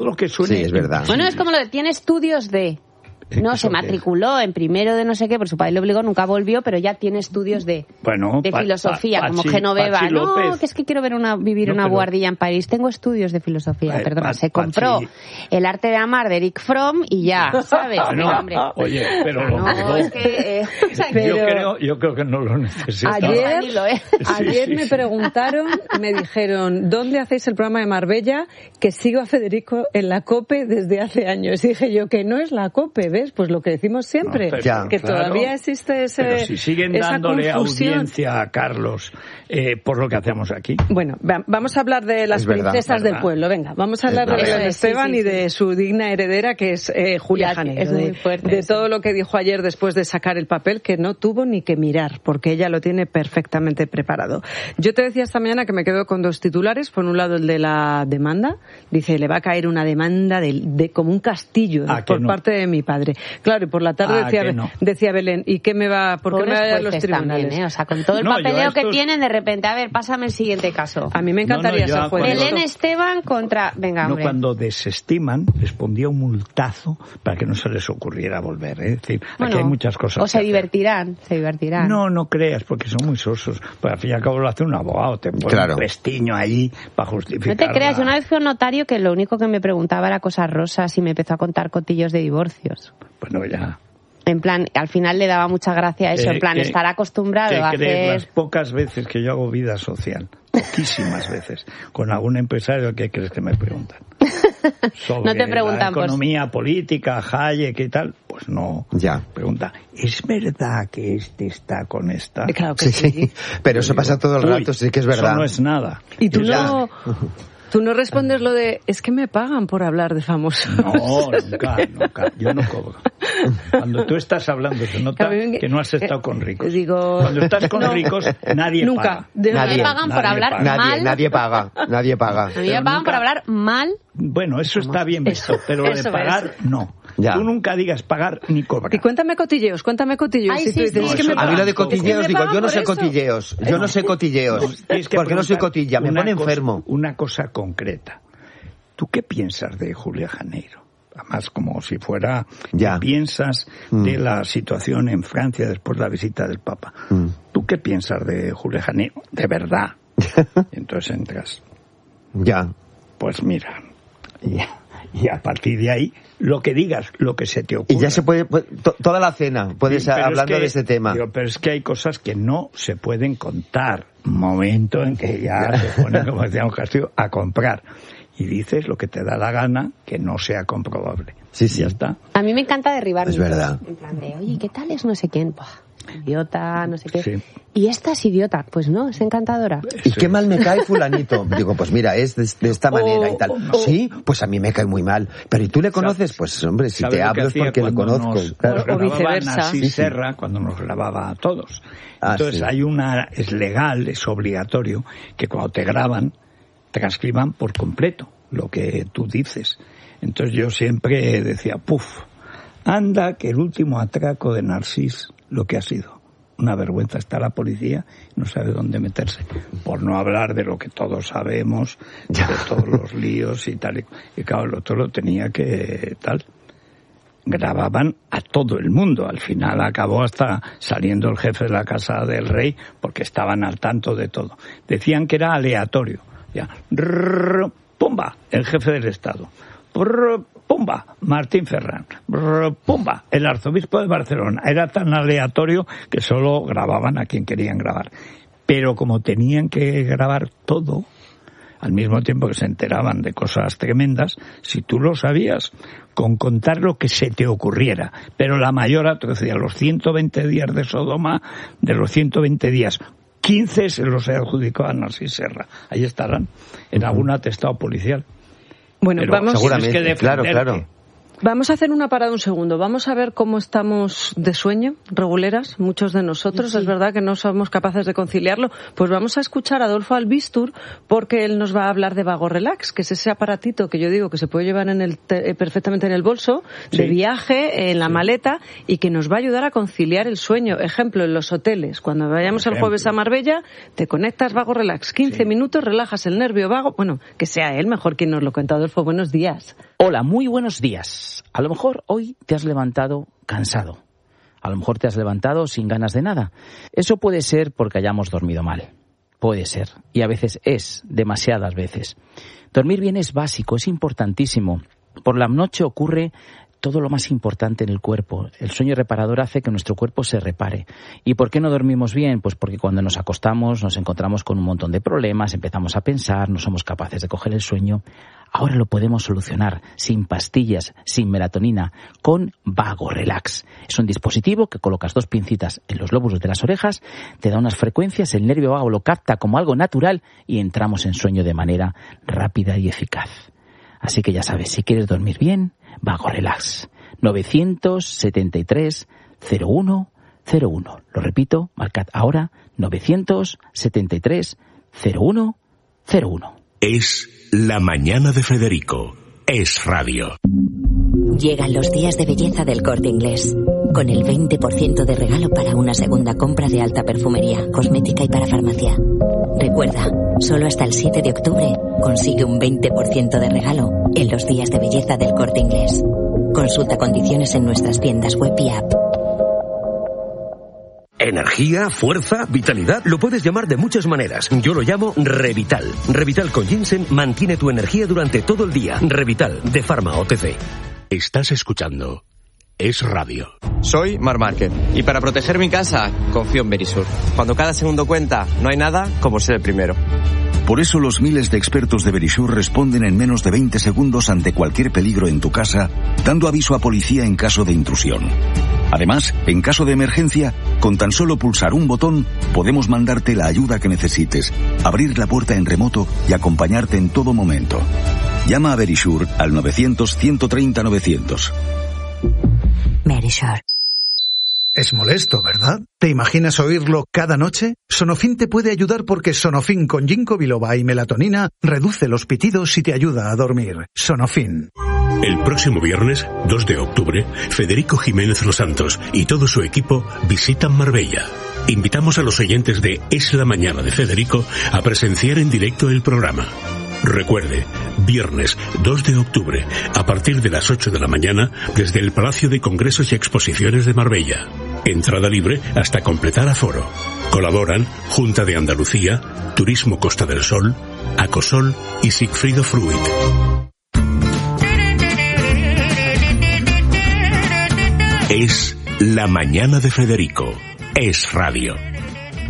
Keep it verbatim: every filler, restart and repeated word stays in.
lo que suene. Sí, es verdad. Bueno, es como lo de tiene estudios de... No, se matriculó en primero de no sé qué, por su padre le obligó, nunca volvió, pero ya tiene estudios de, bueno, de pa, filosofía, pa, como Pachi, Genoveva. Pachi no, López. que es que quiero ver una, vivir no, una pero, guardilla en París. Tengo estudios de filosofía, eh, perdona. pa, Se compró Pachi. El arte de amar de Eric Fromm y ya, ¿sabes? Bueno, Pero, hombre. Oye, pero... No, no, es que... Eh, o sea, pero... Yo, pero... creo, yo creo que no lo necesitaba. Ayer, Ni lo es. ayer Sí, sí, me sí. preguntaron, me dijeron, ¿dónde hacéis el programa de Marbella? Que sigo a Federico en la COPE desde hace años. Y dije yo, que no es la COPE, ¿ves? Pues lo que decimos siempre. No, pero, Ya. Que claro, todavía existe ese, pero si siguen esa dándole confusión. audiencia a Carlos eh, por lo que hacemos aquí. Bueno, va- vamos a hablar de las Es verdad, princesas ¿verdad? del pueblo. Venga, vamos a hablar Es de verdad. Belén Eso es, Esteban sí, sí, y de sí. su digna heredera, que es eh, Julia Ya, Janeiro. es muy de fuerte de eso. todo lo que dijo ayer después de sacar el papel, que no tuvo ni que mirar, porque ella lo tiene perfectamente preparado. Yo te decía esta mañana que me quedo con dos titulares. Por un lado, el de la demanda. Dice, le va a caer una demanda de, de como un castillo Ah, que por no. parte de mi padre. Claro, y por la tarde Ah, decía, que no. decía Belén, ¿y qué me va, por qué me Pobres va a dar los jueces tribunales? también, ¿eh? O sea, con todo el No, yo papeleo estos- que tienen, de repente, a ver, pásame el siguiente caso. A mí me encantaría No, no, yo ser juez. cuando- Belén Esteban contra... Venga, No, hombre. cuando desestiman, les pondría un multazo para que no se les ocurriera volver. ¿eh? Es decir, Bueno, aquí hay muchas cosas o que se hacer. divertirán, se divertirán. No, no creas, porque son muy sosos. Pues al fin y al cabo lo hace un abogado, te pone Claro. un pestiño ahí para justificar. No te creas, la- una vez fui a un notario que lo único que me preguntaba era cosas rosas y me empezó a contar cotillos de divorcios. Bueno, ya. En plan, al final le daba mucha gracia eso, Eh, en plan, que- estar acostumbrado ¿Qué a crees? Las hacer... pocas veces que yo hago vida social, poquísimas veces, con algún empresario, ¿qué crees que me preguntan? Sobre No te preguntan la por- economía política, Hayek y tal, pues no. Ya. Pregunta, ¿es verdad que este está con esta? Eh, Claro que Sí, sí. sí. Pero eso pasa todo el Uy, rato, sí que es verdad. Eso no es nada. Y tú Ya. no, tú no respondes lo de, es que me pagan por hablar de famosos. No, nunca, nunca. Yo no cobro. Cuando tú estás hablando se nota Claro, que no has estado con ricos. Digo- Cuando estás con No. ricos, nadie Nunca. paga. De- A mí me Nadie, pagan por nadie hablar paga. mal. Nadie, nadie paga, nadie paga. A mí me Pero pagan nunca- por hablar mal. Bueno, eso está bien visto, Eso, pero lo eso de pagar, no. Ya. Tú nunca digas pagar ni Y cobrar. cuéntame cotilleos, cuéntame cotilleos. Ay, Si tú sí, dices, sí. es que No, me eso A mí lo de tampoco. cotilleos, Es que me digo, pagan yo no por sé eso. cotilleos, yo no sé cotilleos, Tienes que porque no soy preguntar cotilla, me una pone cosa- enfermo. Una cosa concreta. ¿Tú qué piensas de Julia Janeiro? Además, como si fuera... Ya. ¿Qué piensas Mm. de la situación en Francia después de la visita del Papa? Mm. ¿Tú qué piensas de Julia Janeiro? De verdad. Entonces entras... Ya. Pues mira, y, y a partir de ahí, lo que digas, lo que se te ocurra. Y ya se puede, pu- to- toda la cena, puedes Sí, pero es hablando que- de ese tema. digo, pero es que hay cosas que no se pueden contar. Momento en que ya se pone, como decíamos Castillo, a comprar. Y dices lo que te da la gana, que no sea comprobable. Sí, sí. Ya está. A mí me encanta derribar Es mitos. verdad. En plan de, oye, ¿qué tal es no sé quién? Buah, idiota, no sé qué. Sí. Y esta es idiota. Pues no, es encantadora. ¿Y qué mal me cae fulanito? Digo, pues mira, es de, de esta manera y tal. o- Sí, pues a mí me cae muy mal. Pero ¿y tú le conoces? Pues hombre, si ¿Sabes te lo que hablo es hacía porque le cuando conozco. Nos, claro. nos O grababa viceversa. Narcís Sí, sí. Serra cuando nos grababa a todos. Ah, Entonces sí. hay una, es legal, es obligatorio, que cuando te graban, transcriban por completo lo que tú dices. Entonces yo siempre decía, puf, anda que el último atraco de Narcís, lo que ha sido. Una vergüenza, está la policía, no sabe dónde meterse. Por no hablar de lo que todos sabemos, de todos los líos y tal. Y claro, el otro lo tenía que tal. Grababan a todo el mundo. Al final acabó hasta saliendo el jefe de la Casa del Rey porque estaban al tanto de todo. Decían que era aleatorio. Ya, rrr, pumba, el jefe del Estado. Brr, pumba, Martín Ferrán. Brr, pumba, el arzobispo de Barcelona. Era tan aleatorio que solo grababan a quien querían grabar. Pero como tenían que grabar todo, al mismo tiempo que se enteraban de cosas tremendas, si tú lo sabías, con contar lo que se te ocurriera. Pero la mayor atrocidad, los ciento veinte días de Sodoma, de los ciento veinte días, quince se los adjudicó a Narcís Serra. Ahí estarán, en algún atestado policial. Bueno, Pero vamos. seguramente, Seguramente, tienes que claro, defenderte. claro. Vamos a hacer una parada un segundo. Vamos a ver cómo estamos de sueño, reguleras, muchos de nosotros. Sí. Es verdad que no somos capaces de conciliarlo. Pues vamos a escuchar a Adolfo Albistur, porque él nos va a hablar de Vago Relax, que es ese aparatito que yo digo que se puede llevar en el te- perfectamente en el bolso, sí. de viaje, en la sí. maleta, y que nos va a ayudar a conciliar el sueño. Ejemplo, en los hoteles. Cuando vayamos el jueves a Marbella, te conectas Vago Relax. quince sí. minutos, relajas el nervio vago. Bueno, que sea él mejor quien nos lo cuenta. Adolfo, buenos días. Hola, muy buenos días. A lo mejor hoy te has levantado cansado. A lo mejor te has levantado sin ganas de nada. Eso puede ser porque hayamos dormido mal. Puede ser. Y a veces es, demasiadas veces. Dormir bien es básico, es importantísimo. Por la noche ocurre todo lo más importante en el cuerpo. El sueño reparador hace que nuestro cuerpo se repare. ¿Y por qué no dormimos bien? Pues porque cuando nos acostamos nos encontramos con un montón de problemas, empezamos a pensar, no somos capaces de coger el sueño. Ahora lo podemos solucionar sin pastillas, sin melatonina, con Vago Relax. Es un dispositivo que colocas dos pincitas en los lóbulos de las orejas, te da unas frecuencias, el nervio vago lo capta como algo natural y entramos en sueño de manera rápida y eficaz. Así que ya sabes, si quieres dormir bien, Vago Relax. novecientos setenta y tres cero uno cero uno. Lo repito, marcad ahora novecientos setenta y tres cero uno cero uno. Es La Mañana de Federico. Es radio. Llegan los días de belleza del Corte Inglés. Con el veinte por ciento de regalo para una segunda compra de alta perfumería, cosmética y para farmacia. Recuerda, solo hasta el siete de octubre consigue un veinte por ciento de regalo en los días de belleza del Corte Inglés. Consulta condiciones en nuestras tiendas web y app. Energía, fuerza, vitalidad, lo puedes llamar de muchas maneras. Yo lo llamo Revital. Revital con ginseng mantiene tu energía durante todo el día. Revital, de Pharma O T C. Estás escuchando Es Radio. Soy Mar Márquez y para proteger mi casa confío en Verisur. Cuando cada segundo cuenta, no hay nada como ser el primero. Por eso los miles de expertos de Verisur responden en menos de veinte segundos ante cualquier peligro en tu casa, dando aviso a policía en caso de intrusión. Además, en caso de emergencia, con tan solo pulsar un botón, podemos mandarte la ayuda que necesites, abrir la puerta en remoto y acompañarte en todo momento. Llama a Verisur al novecientos ciento treinta novecientos. Verisur. Es molesto, ¿verdad? ¿Te imaginas oírlo cada noche? Sonofin te puede ayudar porque Sonofin con ginkgo biloba y melatonina reduce los pitidos y te ayuda a dormir. Sonofin. El próximo viernes, dos de octubre, Federico Jiménez Los Santos y todo su equipo visitan Marbella. Invitamos a los oyentes de Es la Mañana de Federico a presenciar en directo el programa. Recuerde, viernes dos de octubre, a partir de las ocho de la mañana, desde el Palacio de Congresos y Exposiciones de Marbella. Entrada libre hasta completar aforo. Colaboran Junta de Andalucía, Turismo Costa del Sol, Acosol y Sigfrido Fruit. Es La Mañana de Federico. Es radio.